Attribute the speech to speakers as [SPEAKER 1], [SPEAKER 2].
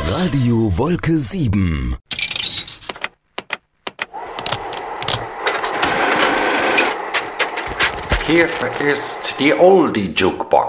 [SPEAKER 1] Radio Wolke 7.
[SPEAKER 2] Hier ist die Oldie Jukebox.